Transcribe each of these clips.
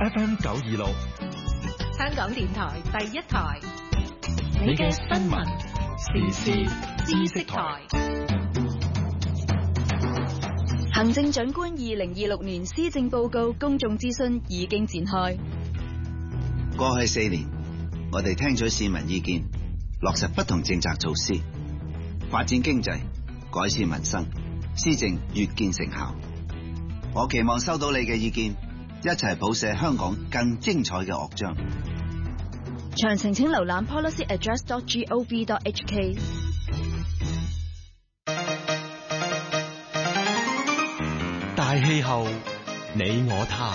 FM 926， 香港電台第一台， 你嘅新聞時事知識台。 行政長官2026年施政報告公眾諮詢已經展開。 過去4年，我哋聽取市民意見，落實不同政策措施，發展經濟，改善民生，施政越見成效。我期望收到你嘅意見，一齊譜寫香港更精彩嘅樂章。 詳情請瀏覽 policyaddress.gov.hk。 大氣候，你我他。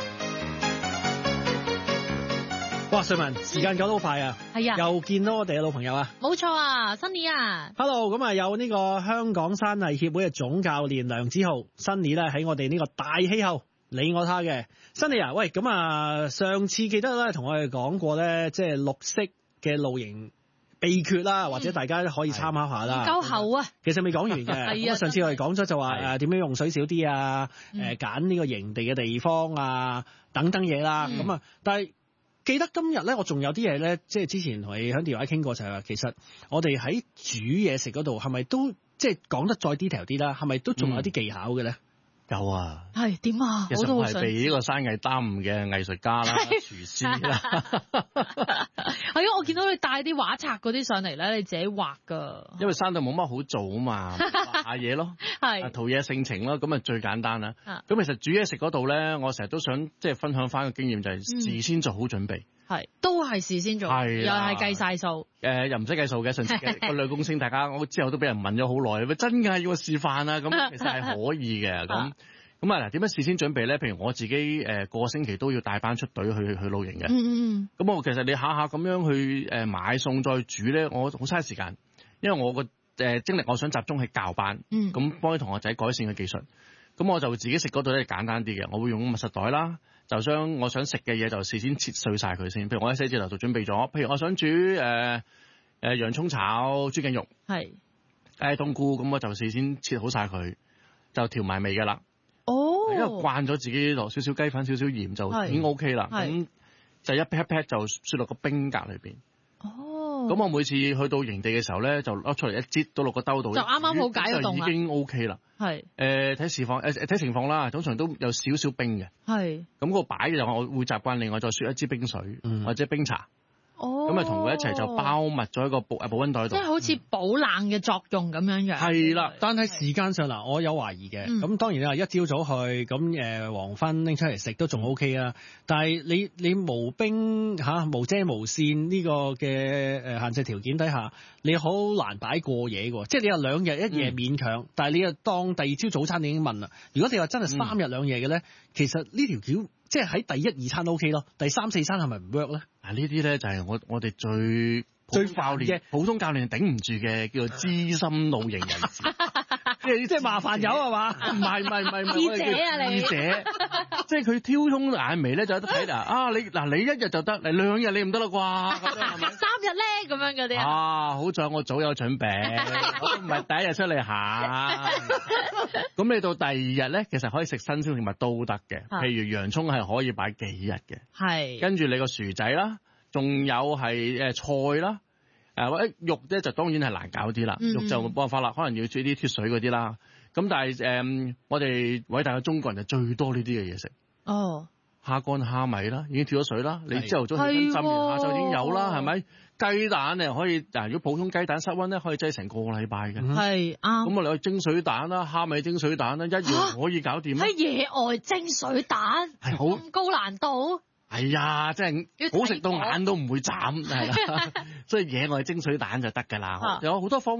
哇，瑞文，時間過得好快啊！ 係啊， 又見到我哋嘅老朋友啊！ 冇錯啊，Sunny 啊 ，Hello， 咁啊有呢個香港山藝協會嘅總教練梁梓浩 Sunny 咧喺我哋呢個大氣候你我他嘅 Sunny 啊，喂，咁啊上次記得咧同我哋講過咧，即係綠色嘅露營秘訣啦，或者大家可以參考下啦。 夠厚啊！ 其實未講完嘅。 係啊， 上次我哋講咗就話點樣用水少啲啊，揀呢個營地嘅地方啊，等等嘢啦。咁啊，但係記得今日咧，我仲有啲嘢咧，即係之前同你喺電話傾過，就係話其實我哋喺煮嘢食嗰度係咪都即係講得再 detail 啲啦？係咪都仲有啲技巧嘅咧？ 有啊， 係點啊？ 其實我係被呢個山藝耽誤嘅藝術家啦、廚師啦。 係啊，我見到你帶啲畫冊嗰啲上嚟咧，你自己畫噶。 因為山度冇乜好做啊嘛，畫下嘢咯，係陶冶性情咯，咁啊最簡單啦。咁其實煮嘢食嗰度咧，我成日都想即係分享翻個經驗，就係事先做好準備。係， 都係事先做，又係計晒數。 又唔使計數嘅，上次個女公升，大家我之後都俾人問咗好耐，喂，真㗎要我示範啊？咁其實係可以嘅。咁啊嗱，點樣事先準備咧？譬如我自己個星期都要帶班出隊去露營嘅。咁我其實你下下咁樣去買餸再煮咧，我好嘥時間，因為我個精力我想集中喺教班，咁幫啲同學仔改善嘅技術。咁我就自己食嗰度咧簡單啲嘅，我會用密實袋啦。就將我想食嘅嘢就事先切碎晒佢先，譬如我喺寫字樓度準備咗，譬如我想煮洋葱炒豬頸肉，係冬菇，咁我就事先切好晒佢，就調埋味㗎啦。哦，因為慣咗自己落少少雞粉、少少鹽就已經 OK 啦。咁就一 pat pat 就雪落個冰格裏邊。哦，咁我每次去到營地嘅時候咧，就攞出嚟一擠到落個兜度，就啱啱好解凍啦，就已經 OK 啦。係睇情況啦，通常都有少少冰嘅。係咁個擺嘅就我會習慣另外再雪一支冰水或者冰茶。哦，咁啊同佢一齊就包密咗喺個保溫袋度， 即係好似保冷嘅作用咁樣樣。 係啦，但係時間上嗱，我有懷疑嘅。咁當然啦，一朝早去咁黃昏拎出嚟食都仲 OK 啊。但係你無冰無遮無線呢個嘅限制條件底下，你好難擺過夜嘅。即係你有2日1夜勉強，但係你又當第二朝早餐你已經問啦。如果你話真係3日2夜嘅咧，其實呢條橋即係喺第1、2餐 OK 咯，第3、4餐係咪唔 work 咧？ 呢啲咧就係我哋最教練嘅普通教練頂唔住嘅，叫做資深露營人士，即係麻煩友係嘛？唔係， 智者啊你， 智者，即係佢挑通眼眉咧就有得睇啦。你1日就得，你2日你唔得啦啩？ 3日咧咁樣嗰啲好在我早有準備，我唔係第一日出嚟行。咁你到第2日咧，其實可以食新鮮食物都得嘅，譬如洋葱係可以擺幾日嘅，係跟住你個薯仔啦。仲有係菜啦，肉咧就當然係難搞啲啦，肉就冇辦法啦，可能要煮啲脫水嗰啲啦。咁但係我哋偉大嘅中國人就最多呢啲嘅嘢食。哦，蝦乾蝦米啦，已經脫咗水啦。你朝頭早起身浸完，下晝已經有啦，係咪？雞蛋咧可以如果普通雞蛋室溫咧可以擠成個禮拜嘅。係啱。咁我哋去蒸水蛋啦，蝦米蒸水蛋啦，一樣可以搞掂。喺野外蒸水蛋係好高難度。 係啊，真係好食到眼都唔會眨，係啦，所以野外蒸水蛋就得㗎啦，有好多方法。